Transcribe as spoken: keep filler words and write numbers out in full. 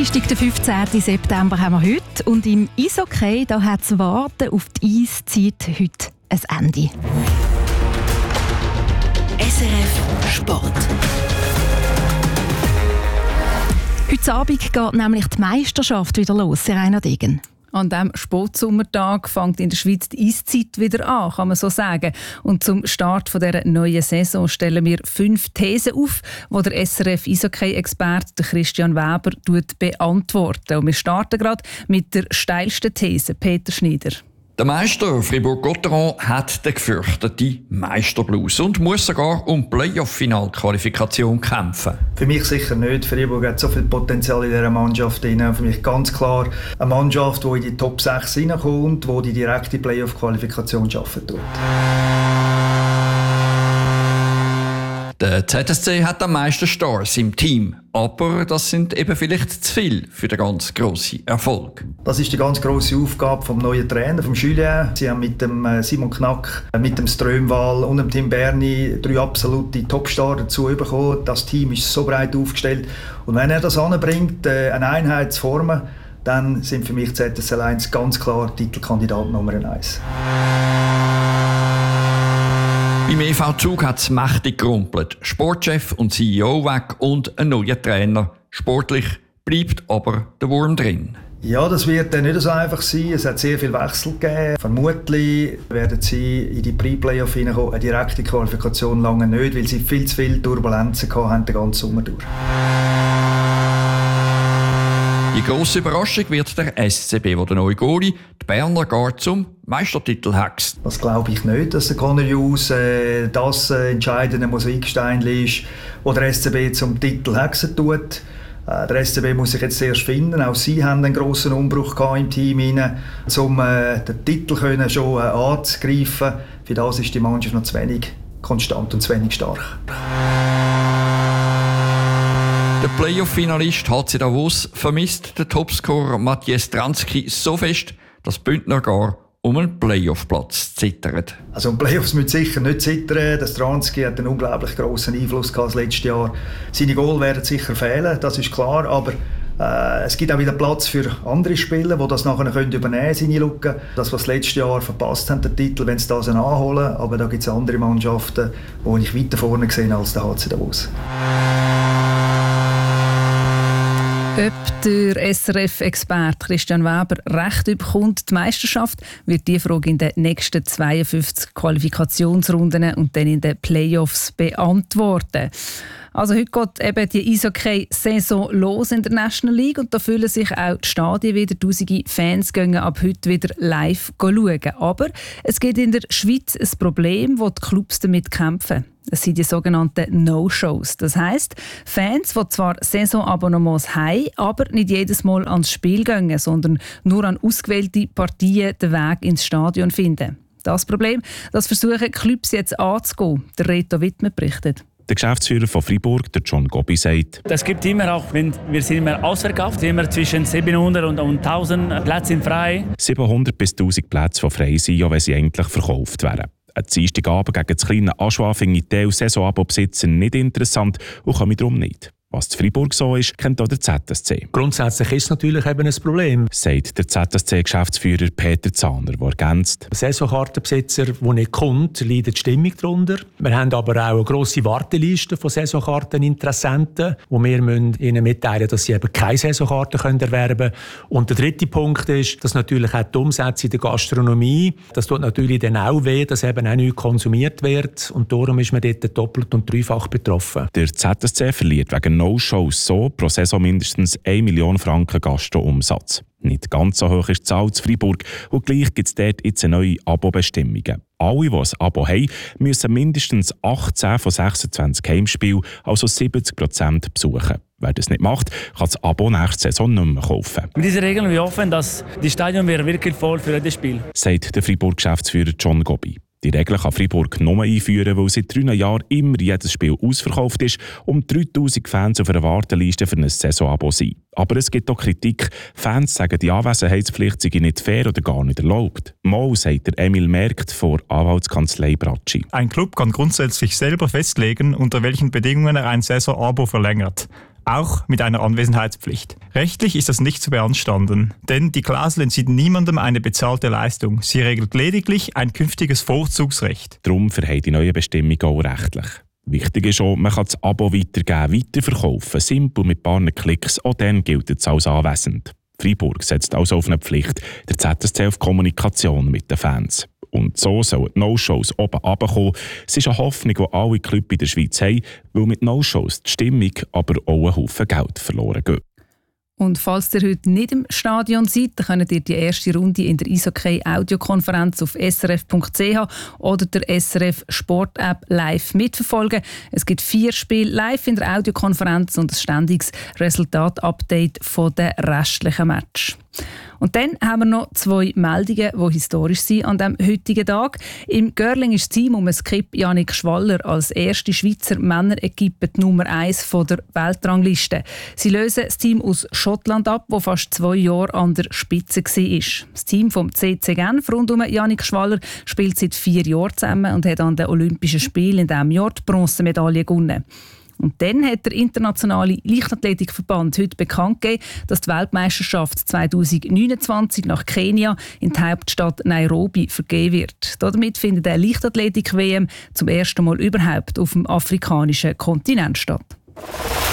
Dienstag, den fünfzehnten September haben wir heute. Und im Eishockey da hat das Warten auf die Eiszeit heute ein Ende. S R F Sport. Heute Abend geht nämlich die Meisterschaft wieder los, Rainer Degen. An diesem Sportsommertag fängt in der Schweiz die Eiszeit wieder an, kann man so sagen. Und zum Start dieser neuen Saison stellen wir fünf Thesen auf, die der S R F-Eishockey-Experte Christian Weber beantwortet. Und wir starten gerade mit der steilsten These, Peter Schneider. Der Meister Fribourg-Gotteron hat den gefürchteten Meisterblues und muss sogar um Playoff-Final-Qualifikation kämpfen. Für mich sicher nicht. Fribourg hat so viel Potenzial in dieser Mannschaft drin. Für mich ganz klar eine Mannschaft, die in die Top sechs hineinkommt, die die direkte Playoff-Qualifikation schaffen tut. Der Z S C hat am meisten Stars im Team, aber das sind eben vielleicht zu viel für den ganz grossen Erfolg. Das ist die ganz grosse Aufgabe vom neuen Trainer, vom Julien. Sie haben mit dem Simon Knack, mit dem Strömwall und dem Tim Berni drei absolute Topstars dazu bekommen. Das Team ist so breit aufgestellt. Und wenn er das anbringt, eine Einheit zu formen, dann sind für mich Z S C eins ganz klar Titelkandidat Nummer eins. Beim E V Zug hat es mächtig gerumpelt. Sportchef und C E O weg und ein neuer Trainer. Sportlich bleibt aber der Wurm drin. Ja, das wird dann nicht so einfach sein. Es hat sehr viel Wechsel gegeben. Vermutlich werden sie in die Pre-Playoff hineinkommen. Eine direkte Qualifikation lange nicht, weil sie viel zu viele Turbulenzen hatten den ganzen Sommer durch. Die grosse Überraschung wird der S C B, wo der neue Goalie, die Berner, gar zum Meistertitel hext. Das glaube ich nicht, dass der Conor Hughes äh, das äh, entscheidende Mosaikstein ist, wo der S C B zum Titel hexen tut. Äh, der S C B muss sich jetzt erst finden. Auch sie haben einen grossen Umbruch gehabt im Team rein, um äh, den Titel können schon äh, anzugreifen. Für das ist die Mannschaft noch zu wenig konstant und zu wenig stark. Der Playoff-Finalist H C Davos vermisst den Topscorer Matthias Stransky so fest, dass Bündner gar um einen Playoff-Platz zittert. Also um Playoffs müssen sicher nicht zittern. Der Stransky hat einen unglaublich grossen Einfluss gehabt das letzte Jahr. Seine Goal werden sicher fehlen, das ist klar, aber äh, es gibt auch wieder Platz für andere Spieler, die das nachher können übernehmen, seine Lücken. Das, was das letzte Jahr verpasst haben, den Titel, wenn sie das anholen. Aber da gibt es andere Mannschaften, die ich weiter vorne sehe als der H C Davos. Ob der S R F-Experte Christian Weber Recht bekommt, die Meisterschaft, wird die Frage in den nächsten zweiundfünfzig Qualifikationsrunden und dann in den Playoffs beantworten. Also heute geht eben die Eishockey-Saison los in der National League und da füllen sich auch die Stadien wieder. Tausende Fans gehen ab heute wieder live schauen. Aber es gibt in der Schweiz ein Problem, wo die Clubs damit kämpfen. Es sind die sogenannten No-Shows. Das heisst, Fans, die zwar Saisonabonnements haben, aber nicht jedes Mal ans Spiel gehen, sondern nur an ausgewählte Partien den Weg ins Stadion finden. Das Problem, das versuchen Clubs jetzt anzugehen. Der Reto Wittmer berichtet. Der Geschäftsführer von Fribourg, der John Gobbi, sagt: Es gibt immer auch, wenn wir sind immer ausverkauft, immer zwischen siebenhundert und tausend Plätze sind frei. siebenhundert bis tausend Plätze, die frei sind, ja, wenn sie eigentlich verkauft wären. Ein Dienstagabend gegen das kleine Aschwa finde ich die Saisonabo-Besitzer nicht interessant und kann mich darum nicht. Was in Fribourg so ist, kennt auch der Z S C. Grundsätzlich ist es natürlich eben ein Problem, sagt der Z S C-Geschäftsführer Peter Zahner, der ergänzt: Saisonkartenbesitzer, die nicht kommt, leiden die Stimmung darunter. Wir haben aber auch eine grosse Warteliste von Saisonkarteninteressenten, wo wir ihnen mitteilen müssen, dass sie eben keine Saisonkarten erwerben können. Und der dritte Punkt ist, dass natürlich auch die Umsätze in der Gastronomie, das tut natürlich dann auch weh, dass eben auch nichts konsumiert wird. Und darum ist man dort doppelt und dreifach betroffen. Der Z S C verliert wegen No-Shows so pro Saison mindestens eine Million Franken Gastro-Umsatz. Nicht ganz so hoch ist die Zahl zu Fribourg und gleich gibt es dort jetzt neue Abo-Bestimmungen. Alle, die ein Abo haben, müssen mindestens achtzehn von sechsundzwanzig Heimspielen, also siebzig Prozent, besuchen. Wer das nicht macht, kann das Abo nächste Saison nicht mehr kaufen. Mit dieser Regel wir hoffen, dass die Stadion wäre wirklich voll für jedes Spiel, sagt der Fribourg-Geschäftsführer John Gobbi. Die Regel kann Fribourg nur einführen, weil seit drei Jahren immer jedes Spiel ausverkauft ist und dreitausend Fans auf einer Warteliste für ein Saisonabo sind. Aber es gibt auch Kritik. Fans sagen, die Anwesenheitspflicht sei nicht fair oder gar nicht erlaubt. Mal sagt der Emil Merkt von Anwaltskanzlei Bracci. Ein Club kann grundsätzlich selber festlegen, unter welchen Bedingungen er ein Saisonabo verlängert. auch mit einer Anwesenheitspflicht. Rechtlich ist das nicht zu beanstanden, denn die Klausel entzieht niemandem eine bezahlte Leistung. Sie regelt lediglich ein künftiges Vorzugsrecht. Darum verheilen die neuen Bestimmungen auch rechtlich. Wichtig ist auch, man kann das Abo weitergeben, weiterverkaufen, simpel mit ein paar Klicks, auch dann gilt es als anwesend. Freiburg setzt also auf eine Pflicht, der Z S C auf Kommunikation mit den Fans. Und so sollen die No-Shows oben runterkommen. Es ist eine Hoffnung, die alle Clubs in der Schweiz haben, weil mit No-Shows die Stimmung aber auch ein Haufen Geld verloren geht. Und falls ihr heute nicht im Stadion seid, dann könnt ihr die erste Runde in der Eishockey-Audiokonferenz auf s r f punkt c h oder der S R F Sport-App live mitverfolgen. Es gibt vier Spiele live in der Audiokonferenz und ein ständiges Resultat-Update von den restlichen Matches. Und dann haben wir noch zwei Meldungen, die historisch sind an diesem heutigen Tag. Im Görling ist das Team um Skip Jannik Schwaller als erste Schweizer Männerequipe die Nummer eins der Weltrangliste. Sie lösen das Team aus Schottland ab, das fast zwei Jahre an der Spitze war. Das Team vom C C Genf rund um Jannik Schwaller spielt seit vier Jahren zusammen und hat an den Olympischen Spielen in diesem Jahr die Bronzemedaille gewonnen. Und dann hat der Internationale Leichtathletikverband heute bekannt gegeben, dass die Weltmeisterschaft zwanzig neunundzwanzig nach Kenia in die Hauptstadt Nairobi vergeben wird. Damit findet eine Leichtathletik-W M zum ersten Mal überhaupt auf dem afrikanischen Kontinent statt.